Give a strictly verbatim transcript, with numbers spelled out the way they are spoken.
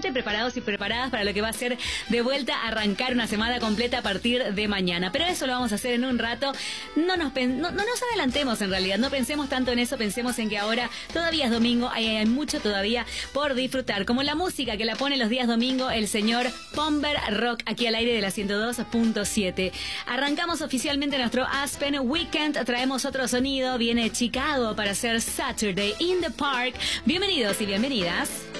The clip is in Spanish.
totalmente preparados y preparadas para lo que va a ser de vuelta a arrancar una semana completa a partir de mañana. Pero eso lo vamos a hacer en un rato. No nos, pen, no, no nos adelantemos en realidad, no pensemos tanto en eso, pensemos en que ahora todavía es domingo, hay, hay mucho todavía por disfrutar, como la música que la pone los días domingo el señor Pomber Rock, aquí al aire de la ciento dos punto siete. Arrancamos oficialmente nuestro Aspen Weekend, traemos otro sonido, viene Chicago para hacer Saturday in the Park. Bienvenidos y bienvenidas.